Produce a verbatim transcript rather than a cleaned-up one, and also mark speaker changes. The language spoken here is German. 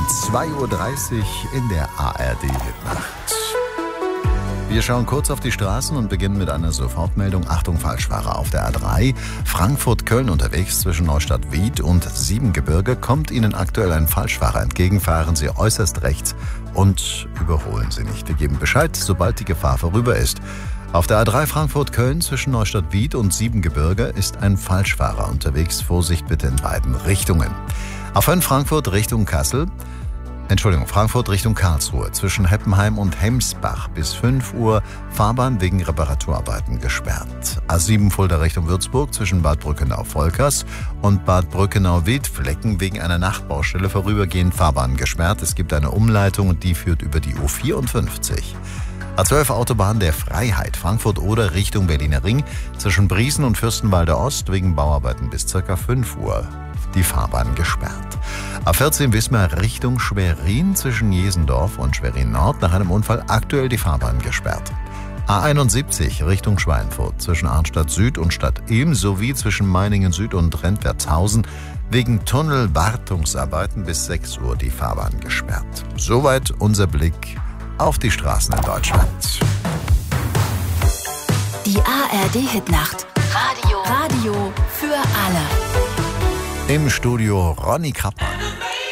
Speaker 1: zwei Uhr dreißig in der A R D-Hitnacht. Wir schauen kurz auf die Straßen und beginnen mit einer Sofortmeldung. Achtung, Falschfahrer auf der A drei. Frankfurt-Köln unterwegs zwischen Neustadt-Wied und Siebengebirge. Kommt Ihnen aktuell ein Falschfahrer entgegen, fahren Sie äußerst rechts und überholen Sie nicht. Wir geben Bescheid, sobald die Gefahr vorüber ist. Auf der A drei Frankfurt-Köln zwischen Neustadt-Wied und Siebengebirge ist ein Falschfahrer unterwegs. Vorsicht bitte in beiden Richtungen. A fünf Frankfurt Richtung Kassel. Entschuldigung, Frankfurt Richtung Karlsruhe. Zwischen Heppenheim und Hemsbach bis fünf Uhr Fahrbahn wegen Reparaturarbeiten gesperrt. A sieben Fulda Richtung Würzburg zwischen Bad Brückenau-Volkers und Bad Brückenau-Wildflecken wegen einer Nachtbaustelle vorübergehend Fahrbahn gesperrt. Es gibt eine Umleitung und die führt über die U vierundfünfzig. A zwölf Autobahn der Freiheit Frankfurt-Oder Richtung Berliner Ring zwischen Briesen und Fürstenwalde Ost wegen Bauarbeiten bis ca. fünf Uhr. Die Fahrbahn gesperrt. A vierzehn Wismar Richtung Schwerin zwischen Jesendorf und Schwerin Nord nach einem Unfall aktuell die Fahrbahn gesperrt. A einundsiebzig Richtung Schweinfurt zwischen Arnstadt Süd und Stadt Ilm sowie zwischen Meiningen Süd und Rentwertshausen wegen Tunnelwartungsarbeiten bis sechs Uhr die Fahrbahn gesperrt. Soweit unser Blick auf die Straßen in Deutschland.
Speaker 2: Die A R D-Hitnacht. Radio. Radio für alle.
Speaker 1: Im Studio Ronny Krappmann.